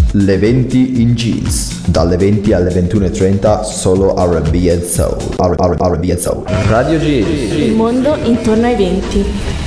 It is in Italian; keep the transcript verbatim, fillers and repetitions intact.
Le venti in jeans, dalle venti alle ventuno e trenta solo R and B e Soul. R and B e Soul. Radio G. Il mondo intorno ai venti.